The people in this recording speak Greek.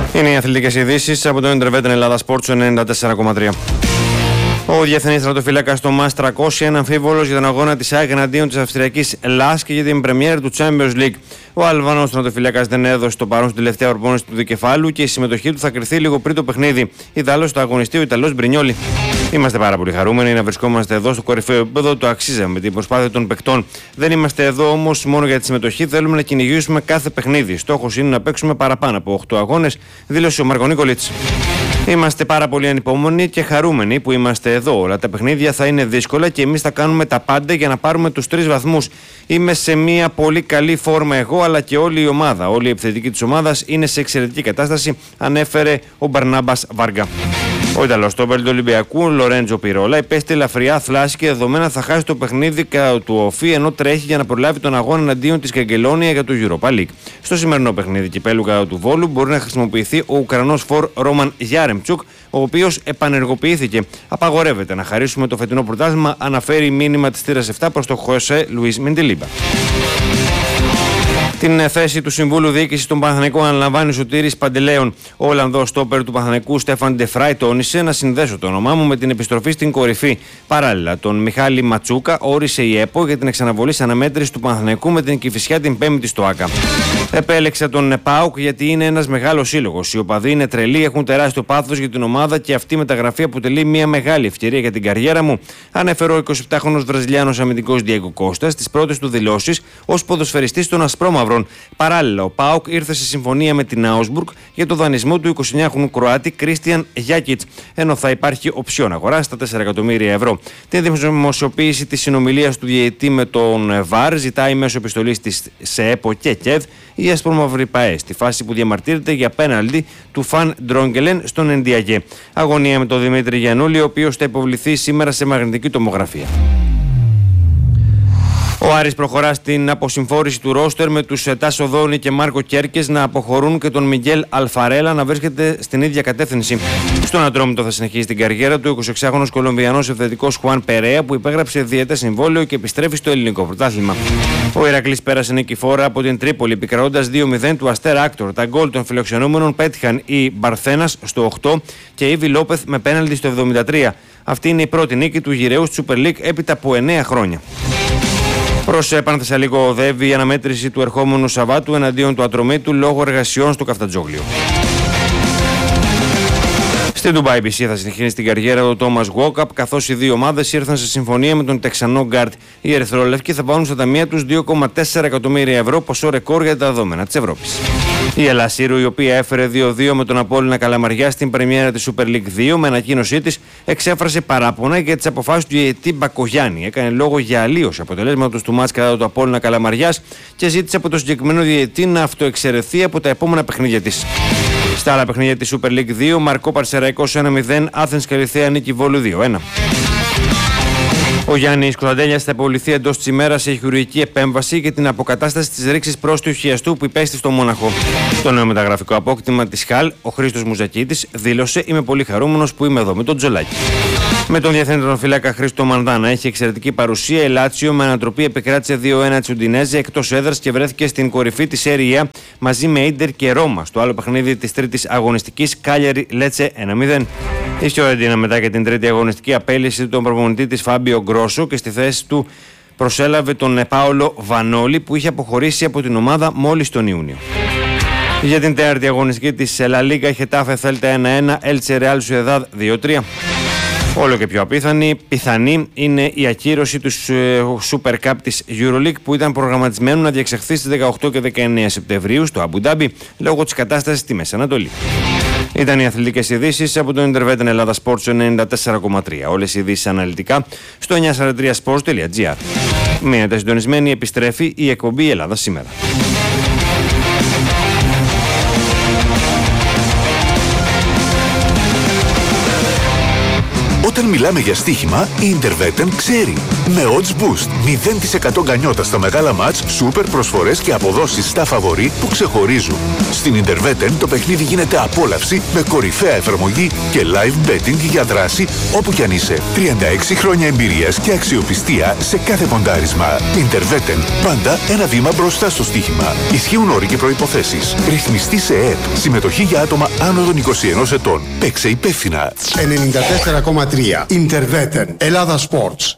Είναι οι αθλητικές ειδήσεις από το Intervet Ελλάδα Sports 94,3. Ο διεθνής στρατοφύλακας Τομάς 300 είναι αμφίβολος για τον αγώνα της ΑΕΚ εναντίον της Αυστριακής ΛΑΣΚ και για την πρεμιέρα του Champions League. Ο Αλβανός στρατοφύλακας δεν έδωσε το παρόν στην τελευταία προπόνηση του δικεφάλου και η συμμετοχή του θα κριθεί λίγο πριν το παιχνίδι. Ιδάλλως θα αγωνιστεί ο Ιταλός Μπρινιόλι. Είμαστε πάρα πολύ χαρούμενοι να βρισκόμαστε εδώ στο κορυφαίο επίπεδο. Το αξίζαμε με την προσπάθεια των παικτών. Δεν είμαστε εδώ όμως μόνο για τη συμμετοχή. Θέλουμε να κυνηγήσουμε κάθε παιχνίδι. Στόχος είναι να παίξουμε παραπάνω από 8 αγώνες, δήλωσε ο Μάρκο Νίκολιτς. Είμαστε πάρα πολύ ανυπόμονοι και χαρούμενοι που είμαστε εδώ. Όλα τα παιχνίδια θα είναι δύσκολα και εμείς θα κάνουμε τα πάντα για να πάρουμε τους 3 βαθμούς. Είμαι σε μια πολύ καλή φόρμα εγώ, αλλά και όλη η ομάδα. Όλη η επιθετική της ομάδας είναι σε εξαιρετική κατάσταση, ανέφερε ο Μπαρνάμπας Βάργα. Ο Ιταλός στόπερ του Ολυμπιακού, Λορέντζο Πιρόλα, υπέστη ελαφριά θλάση και δεδομένα θα χάσει το παιχνίδι κατά του ΟΦΗ, ενώ τρέχει για να προλάβει τον αγώνα εναντίον της Καγκελόνια για το Europa League. Στο σημερινό παιχνίδι κυπέλου κατά του Βόλου μπορεί να χρησιμοποιηθεί ο Ουκρανός φορ Ρόμαν Γιάρεμτσουκ, ο οποίος επανεργοποιήθηκε. Απαγορεύεται να χαρίσουμε το φετινό πρωτάθλημα, αναφέρει μήνυμα της θύρας 7 προς τον Χωσέ Λουίς Μιντιλίμπα. Την θέση του Συμβούλου Διοίκησης των Παναθηναϊκών αναλαμβάνει ο Σωτήρης Παντελέων. Ο Ολλανδός στόπερ του Παναθηναϊκού Στέφαν Ντεφράι τόνισε να συνδέσω το όνομά μου με την επιστροφή στην κορυφή. Παράλληλα, τον Μιχάλη Ματσούκα όρισε η ΕΠΟ για την εξαναβολή αναμέτρηση του Παναθηναϊκού με την Κηφισιά την 5η στο ΆΚΑ. Επέλεξα τον ΠΑΟΚ γιατί είναι ένας μεγάλος σύλλογος. Οι οπαδοί είναι τρελοί, έχουν τεράστιο πάθος για την ομάδα και αυτή η μεταγραφή αποτελεί μια μεγάλη ευκαιρία για την καριέρα μου, ανέφερε ο 27χρονος Βραζιλιάνος αμυντικός Διέγκο Κώστα στις πρώτες του δηλώσεις ως ποδοσφαιριστής των Ασπρόμαυρων. Παράλληλα, ο ΠΑΟΚ ήρθε σε συμφωνία με την Άουσμπουργκ για το δανεισμό του 29χρονου Κροάτη Κρίστιαν Γιάκιτς, ενώ θα υπάρχει οψιόν αγορά στα 4 εκατομμύρια ευρώ. Την δημοσιοποίηση της συνομιλίας του διαιτητή με τον ΒΑΡ ζητάει μέσω επιστολής της ΣΕΕΠΟ και ΚΕΔ η Ασπρόμαυρη ΠΑΕ, στη φάση που διαμαρτύρεται για πέναλτι του Φαν Ντρόγκελεν στον Εντιαγέ. Αγωνία με τον Δημήτρη Γιαννούλη, ο οποίος θα υποβληθεί σήμερα σε μαγνητική τομογραφία. Ο Άρης προχωρά στην αποσυμφόρηση του ρόστερ με τους Τάσο Δόνη και Μάρκο Κέρκες να αποχωρούν και τον Μιγγέλ Αλφαρέλα να βρίσκεται στην ίδια κατεύθυνση. Στον Ατρόμητο θα συνεχίσει την καριέρα του 26χρονος Κολομβιανός επιθετικός Χουάν Περέα που υπέγραψε διετές συμβόλαιο και επιστρέφει στο ελληνικό πρωτάθλημα. Ο Ηρακλής πέρασε νικηφόρα από την Τρίπολη επικρατώντας 2-0 του Αστέρα Άκτορ. Τα γκολ των φιλοξενούμενων πέτυχαν η Μπαρθένας στο 8 και η Ήβι Λόπεθ με πέναλτι στο 73. Αυτή είναι η πρώτη νίκη του γυραιού στη Super League έπειτα από 9 χρόνια. Προς Πανθεσσαλικό οδεύει η αναμέτρηση του ερχόμενου Σαββάτου εναντίον του Ατρομήτου λόγω εργασιών στο Καφτατζόγλιο. Στην Ντουμπάι BC θα συνεχίσει την καριέρα του Τόμας Γουόκαπ, καθώς οι δύο ομάδες ήρθαν σε συμφωνία με τον Τεξανό Γκάρτ. Οι Ερυθρόλευκοι θα βάλουν στα ταμεία τους 2,4 εκατομμύρια ευρώ, ποσό ρεκόρ για τα δεδομένα της Ευρώπης. Η Ελασσίρου, η οποία έφερε 2-2 με τον Απόλλωνα Καλαμαριά στην πρεμιέρα της Super League 2, με ανακοίνωσή της εξέφρασε παράπονα για τις αποφάσεις του διαιτητή Μπακογιάννη. Έκανε λόγο για αλλίωση αποτελέσματος του μάτς κατά του Απόλλωνα Καλαμαριάς και ζήτησε από το συγκεκριμένο διαιτητή να αυτοεξαιρεθεί από τα επόμενα παιχνίδια της. Στα άλλα παιχνίδια της Super League 2, Μαρκό Παρσεραϊκός 1-0, Άθενς Καλυθέα νίκη Βόλου 2-1. Ο Γιάννης Κωνσταντέλιας θα υποβληθεί εντός της ημέρας σε χειρουργική επέμβαση για την αποκατάσταση της ρήξης πρόστιου χιαστού που υπέστη στο Μόναχο. Το νέο μεταγραφικό απόκτημα της ΧΑΛ, ο Χρήστος Μουζακίτης, δήλωσε: «Είμαι πολύ χαρούμενος που είμαι εδώ με τον Τζολάκη». Με τον διεθνή τερματοφύλακα Χρήστο Μανδάνα έχει εξαιρετική παρουσία. Η Λάτσιο με ανατροπή επικράτησε 2-1 τη Ουντινέζε εκτός έδρας και βρέθηκε στην κορυφή της Σέρια μαζί με Ίντερ και Ρώμα. Στο άλλο παιχνίδι της τρίτης αγωνιστικής, Κάλιαρη Λέτσε 1-0. Η Φιωρεντίνα μετά για την τρίτη αγωνιστική απέλυσε τον προπονητή της Φάμπιο Γκρόσο και στη θέση του προσέλαβε τον Πάολο Βανόλη που είχε αποχωρήσει από την ομάδα μόλις τον Ιούνιο. Για την τέταρτη αγωνιστική της La Liga, Χετάφε Θέλτα 1-1, Έλτσε Ρεάλ Σουεδάδ 2-3. Όλο και πιο πιθανή είναι η ακύρωση του Super Cup της EuroLeague που ήταν προγραμματισμένο να διεξαχθεί στις 18 και 19 Σεπτεμβρίου στο Αμπου Ντάμπι λόγω της κατάστασης στη Μέση Ανατολή. Ήταν οι αθλητικές ειδήσεις από το Intervet Ελλάδα Sports 94,3. Όλες οι ειδήσεις αναλυτικά στο 943sports.gr. Μείνετε συντονισμένοι, επιστρέφει η εκπομπή Ελλάδα σήμερα. Όταν μιλάμε για στοίχημα, η Interveten ξέρει. Με odds boost, 0% γκανιότα στα μεγάλα μάτς, σούπερ προσφορές και αποδόσεις στα φαβορί που ξεχωρίζουν. Στην Interveten το παιχνίδι γίνεται απόλαυση με κορυφαία εφαρμογή και live betting για δράση όπου κι αν είσαι. 36 χρόνια εμπειρίας και αξιοπιστία σε κάθε ποντάρισμα. Interveten, πάντα ένα βήμα μπροστά στο στοίχημα. Ισχύουν όροι και προϋποθέσεις. Ρυθμιστή σε ΕΕΠ. Συμμετοχή για άτομα άνω των 21 ετών. Παίξε υπεύθυνα. 94,3 Interveten. Ελλάδα Sports.